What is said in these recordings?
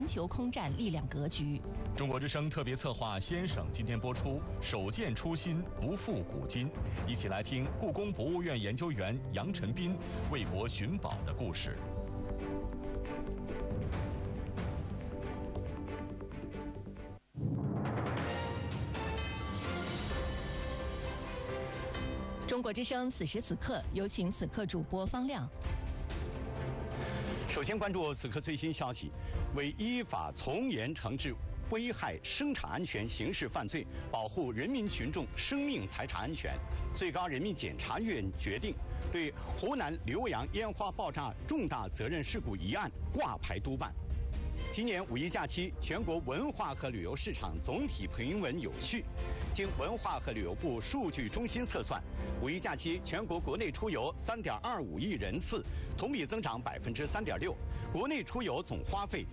全球空战力量格局。 中国之声特别策划《先生》今天播出，首见初心，不负古今。一起来听故宫博物院研究员杨晨斌为国寻宝的故事。 中国之声此时此刻，有请此刻主播方亮。 首先关注此刻最新消息，为依法从严惩治危害生产安全刑事犯罪，保护人民群众生命财产安全，最高人民检察院决定对湖南浏阳烟花爆炸重大责任事故一案挂牌督办。今年五一假期，全国文化和旅游市场总体平稳有序。经文化和旅游部数据中心测算，五一假期全国国内出游3.25亿人次，同比增长3.6%，国内出游总花费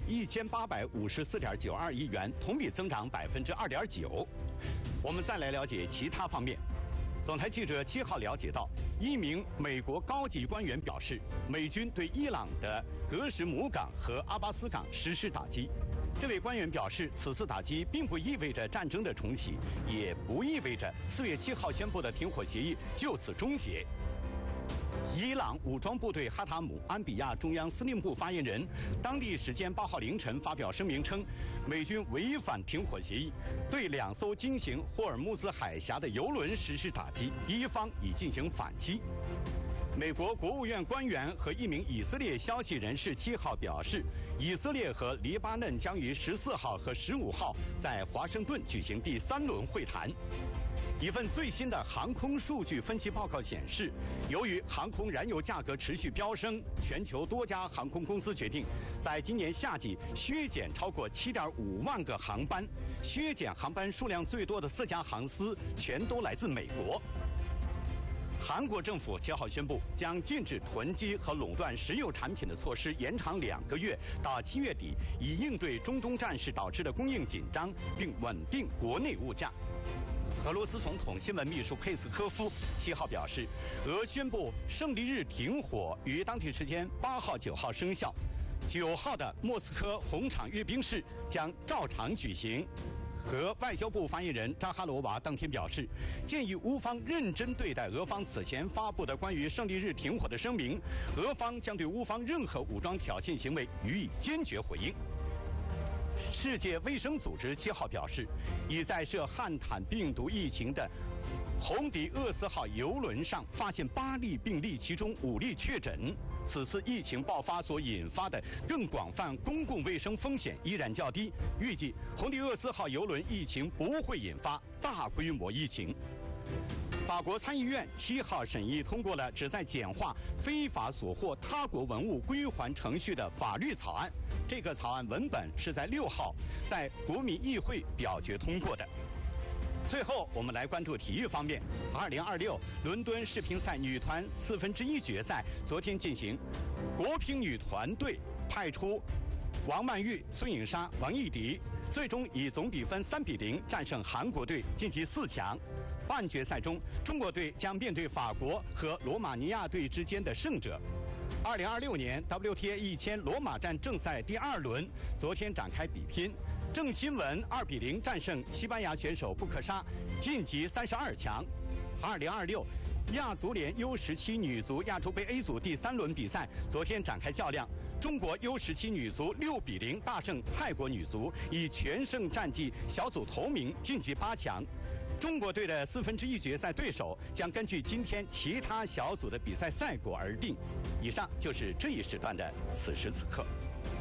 1854.92亿元，同比增长2.9%。我们再来了解其他方面。总台记者7号了解到，一名美国高级官员表示，美军对伊朗的格什姆港和阿巴斯港实施打击。这位官员表示，此次打击并不意味着战争的重启，也不意味着4月7号宣布的停火协议就此终结。伊朗武装部队哈塔姆安比亚中央司令部发言人当地时间8号凌晨发表声明称，美军违反停火协议，对2艘经行霍尔木兹海峡的油轮实施打击，伊方已进行反击。美国国务院官员和一名以色列消息人士7号表示，以色列和黎巴嫩将于14号和15号在华盛顿举行第3轮会谈。一份最新的航空数据分析报告显示，由于航空燃油价格持续飙升，全球多家航空公司决定在今年夏季削减超过7.5万个航班。削减航班数量最多的4家航司全都来自美国。韩国政府7号宣布，将禁止囤积和垄断石油产品的措施延长2个月，到7月底，以应对中东战事导致的供应紧张，并稳定国内物价。俄罗斯总统新闻秘书佩斯科夫7号表示，俄宣布胜利日停火于当地时间8号、9号生效。9号的莫斯科红场阅兵式将照常举行。和外交部发言人扎哈罗娃当天表示，建议乌方认真对待俄方此前发布的关于胜利日停火的声明，俄方将对乌方任何武装挑衅行为予以坚决回应。世界卫生组织7号表示，已在涉汉坦病毒疫情的红迪厄斯号邮轮上发现8例病例，其中5例确诊。此次疫情爆发所引发的更广泛公共卫生风险依然较低，预计红迪厄斯号邮轮疫情不会引发大规模疫情。法国参议院7号审议通过了旨在简化非法所获他国文物归还程序的法律草案。这个草案文本是在6号在国民议会表决通过的。最后，我们来关注体育方面。2026伦敦世乒赛女团1/4决赛昨天进行，国乒女团队派出王曼玉、孙颖莎、王艺迪，最终以总比分3-0战胜韩国队，晋级4强。半决赛中，中国队将面对法国和罗马尼亚队之间的胜者。2026年 WTA 1000罗马站正赛第2轮昨天展开比拼，郑钦文2-0战胜西班牙选手布克沙，晋级32强。2026亚足联 U17 女足亚洲杯 A 组第3轮比赛昨天展开较量，中国 U17 女足6-0大胜泰国女足，以全胜战绩小组头名晋级8强。中国队的1/4决赛对手将根据今天其他小组的比赛赛果而定。以上就是这一时段的此时此刻。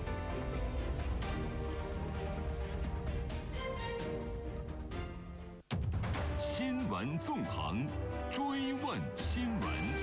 新闻纵横，追问新闻。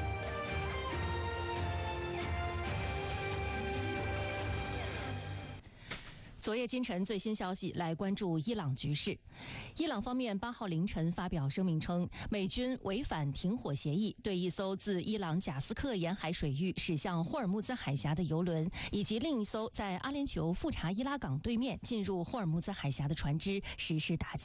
昨夜今晨最新消息，来关注伊朗局势。伊朗方面8号凌晨发表声明称，美军违反停火协议，对一艘自伊朗贾斯克沿海水域驶向霍尔木兹海峡的油轮，以及另一艘在阿联酋富查伊拉港对面进入霍尔木兹海峡的船只实施打击。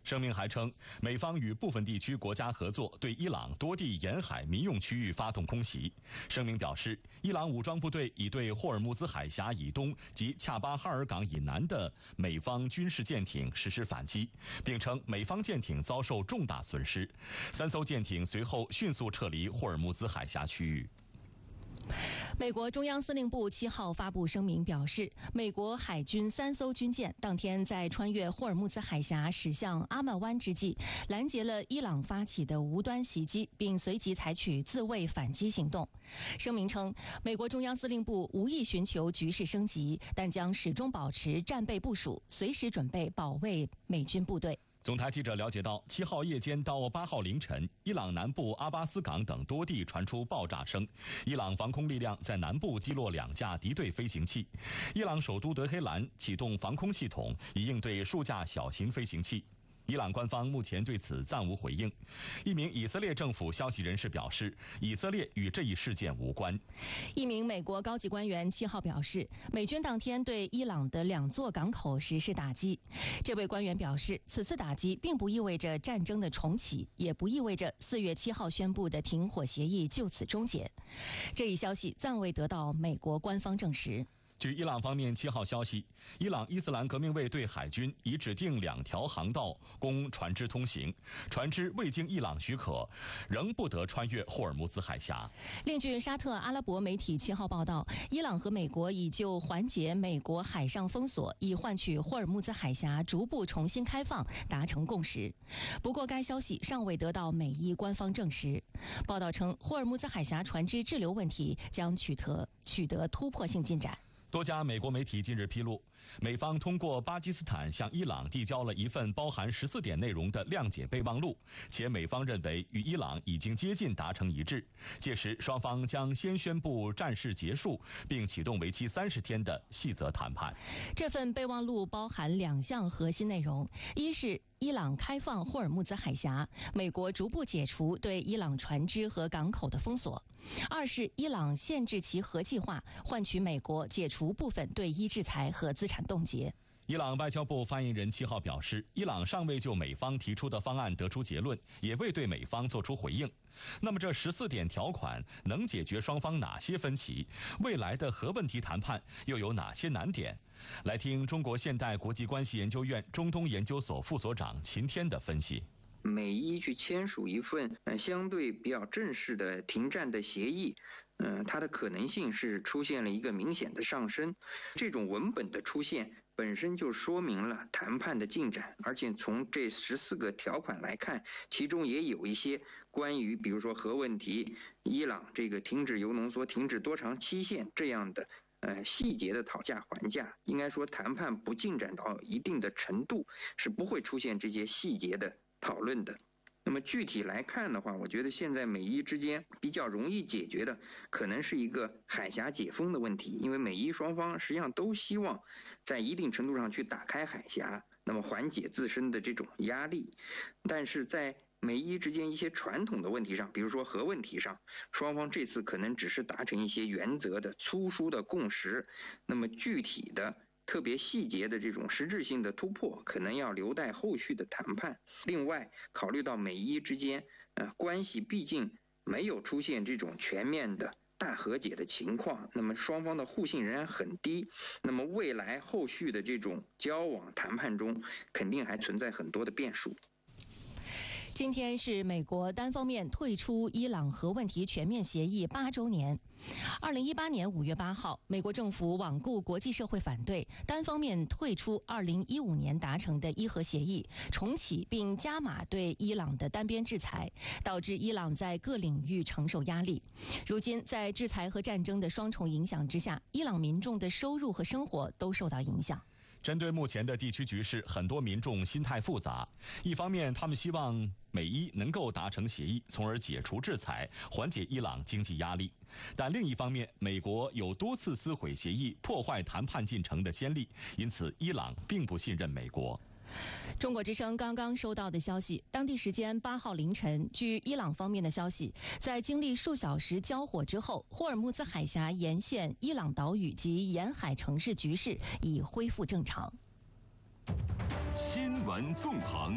声明还称，美方与部分地区国家合作，对伊朗多地沿海民用区域发动空袭。声明表示，伊朗武装部队已对霍尔木兹海峡以东及恰巴哈尔港以南的美方军事舰艇实施反击，并称美方舰艇遭受重大损失，3艘舰艇随后迅速撤离霍尔木兹海峡区域。 美国中央司令部7号发布声明表示，美国海军3艘军舰当天在穿越霍尔木兹海峡驶向阿曼湾之际，拦截了伊朗发起的无端袭击，并随即采取自卫反击行动。声明称，美国中央司令部无意寻求局势升级，但将始终保持战备部署，随时准备保卫美军部队。 总台记者了解到，7号夜间到8号凌晨，伊朗南部阿巴斯港等多地传出爆炸声，伊朗防空力量在南部击落2架敌对飞行器。伊朗首都德黑兰启动防空系统，以应对数架小型飞行器。伊朗官方目前对此暂无回应。一名以色列政府消息人士表示，以色列与这一事件无关。 一名美国高级官员7号表示，美军当天对伊朗的2座港口实施打击。这位官员表示，此次打击并不意味着战争的重启，也不意味着4月7号宣布的停火协议就此终结。这一消息暂未得到美国官方证实。 据伊朗方面7号消息，伊朗伊斯兰革命卫队海军已指定2条航道供船只通行，船只未经伊朗许可，仍不得穿越霍尔木兹海峡。 另据沙特阿拉伯媒体7号报道，伊朗和美国已就缓解美国海上封锁，以换取霍尔木兹海峡逐步重新开放达成共识。不过，该消息尚未得到美伊官方证实。报道称，霍尔木兹海峡船只滞留问题将取得突破性进展。 多家美国媒体近日披露，美方通过巴基斯坦向伊朗递交了一份包含14点内容的谅解备忘录，且美方认为与伊朗已经接近达成一致，届时双方将先宣布战事结束，并启动为期30天的细则谈判。 这份备忘录包含2项核心内容，一是伊朗开放霍尔木兹海峡，美国逐步解除对伊朗船只和港口的封锁；二是伊朗限制其核计划，换取美国解除部分对伊制裁和资产冻结。 伊朗外交部发言人7号表示，伊朗尚未就美方提出的方案得出结论，也未对美方作出回应。那么这14点条款能解决双方哪些分歧？未来的核问题谈判又有哪些难点？来听中国现代国际关系研究院中东研究所副所长秦天的分析。 美伊去签署一份相对比较正式的停战的协议，它的可能性是出现了一个明显的上升。这种文本的出现本身就说明了谈判的进展，而且从这14个条款来看，其中也有一些关于比如说核问题、伊朗这个停止铀浓缩、停止多长期限这样的细节的讨价还价。应该说谈判不进展到一定的程度，是不会出现这些细节的讨论的。那么具体来看的话，我觉得现在美伊之间比较容易解决的可能是一个海峡解封的问题，因为美伊双方实际上都希望在一定程度上去打开海峡，那么缓解自身的这种压力。但是在美伊之间一些传统的问题上，比如说核问题上，双方这次可能只是达成一些原则的粗疏的共识，那么具体的特别细节的这种实质性的突破，可能要留待后续的谈判。另外，考虑到美伊之间关系毕竟没有出现这种全面的大和解的情况，那么双方的互信仍然很低。那么未来后续的这种交往谈判中，肯定还存在很多的变数。 今天是美国单方面退出伊朗核问题全面协议8周年。2018年5月8号，美国政府罔顾国际社会反对，单方面退出2015年达成的伊核协议，重启并加码对伊朗的单边制裁，导致伊朗在各领域承受压力。如今，在制裁和战争的双重影响之下，伊朗民众的收入和生活都受到影响。 针对目前的地区局势，很多民众心态复杂。一方面，他们希望美伊能够达成协议，从而解除制裁，缓解伊朗经济压力；但另一方面，美国有多次撕毁协议、破坏谈判进程的先例，因此伊朗并不信任美国。 中国之声刚刚收到的消息，当地时间8号凌晨，据伊朗方面的消息，在经历数小时交火之后，霍尔木兹海峡沿线伊朗岛屿及沿海城市局势已恢复正常。 新闻纵横，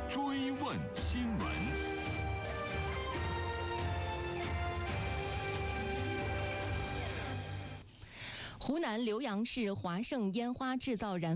追问新闻。 湖南浏阳市华盛烟花制造燃